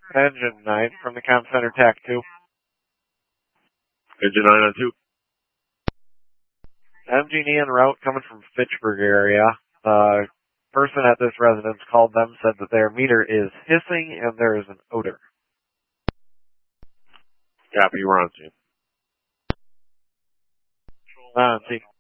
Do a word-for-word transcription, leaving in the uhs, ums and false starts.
Engine nine from the comm center, T A C two. Engine nine on two. M G E en route coming from Fitchburg area. Uh, person at this residence called them, said that their meter is hissing and there is an odor. Copy, we're on scene. On scene.